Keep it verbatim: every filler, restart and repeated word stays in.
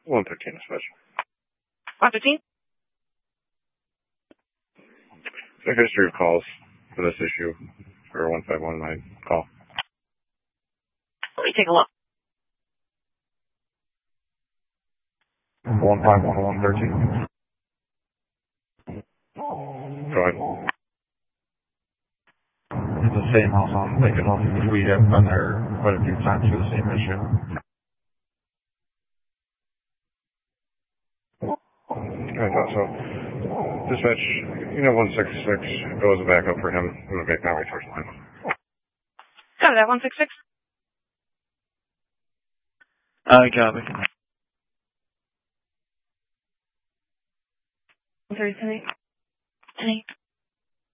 one thirteen dispatch. one fifteen? The history of calls for this issue for one five one nine call. Let me take a look. one five one one thirteen. Go ahead. It's the same house I'm thinking of. We have been there quite a few times for the same issue. I thought so. Dispatch, you know, one six six goes back up for him in the Bay County Church line. Got it at one six six? I copy. one thirty, ten eight. ten eight.